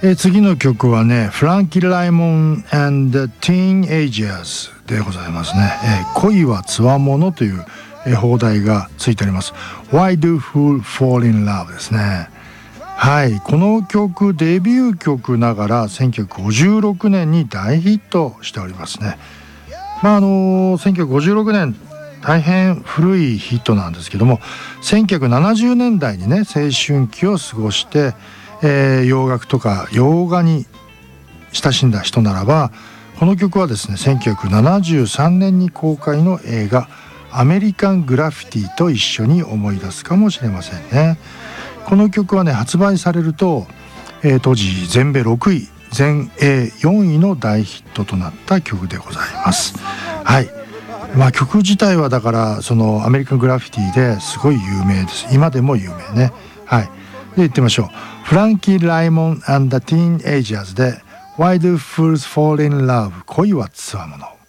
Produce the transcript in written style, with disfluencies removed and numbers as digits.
次の曲はね、フランキー・ライモン and the Teenagers でございますね。恋はつわものという邦題がついております。 Why do Fools Fall in Love ですね。はい、この曲デビュー曲ながら1956年に大ヒットしておりますね。1956年大変古いヒットなんですけども、1970年代にね青春期を過ごして、洋楽とか洋画に親しんだ人ならば、この曲はですね1973年に公開の映画アメリカングラフィティと一緒に思い出すかもしれませんね。この曲はね発売されると、当時全米6位全英4位の大ヒットとなった曲でございます。はい、曲自体はだからそのアメリカングラフィティですごい有名です。今でも有名ね。はい、で言ってみましょう。フランキー・ライモン and the Teenagers で Why do Fools Fall in Love 恋はつわもの。